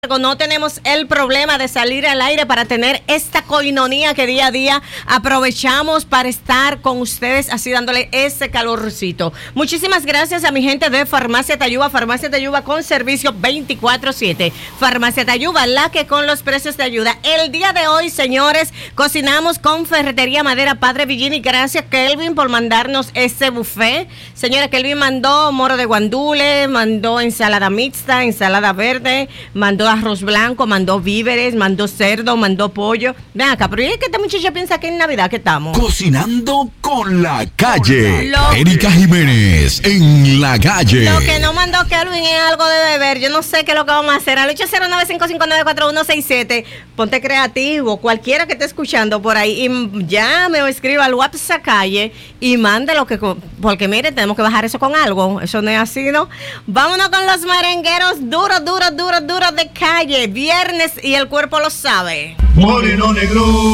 no tenemos el problema de salir al aire para tener esta coinonía que día a día aprovechamos para estar con ustedes, así dándole ese calorcito. Muchísimas gracias a mi gente de Farmacia Tayuba con servicio 24/7. Farmacia Tayuba, la que con los precios te ayuda. El día de hoy, señores, cocinamos con Ferretería Madera Padre Villini. Gracias, Kelvin, por mandarnos ese buffet. Señora, Kelvin mandó moro de guandule, mandó ensalada mixta, ensalada verde, mandó arroz blanco, mandó víveres, mandó cerdo, mandó pollo. Ven acá, pero es que esta muchacha piensa que en Navidad que estamos. Cocinando con la calle. Erika Jiménez en la calle. Lo que no mandó Kelvin es algo de beber. Yo no sé qué es lo que vamos a hacer. Al 809-559-4167. Ponte creativo. Cualquiera que esté escuchando por ahí, y llame o escriba al WhatsApp calle y mande lo que... Porque mire, tenemos que bajar eso con algo. Eso no es así, ¿no? Vámonos con los merengueros duros de calle. Viernes y el cuerpo lo sabe. Moreno negro.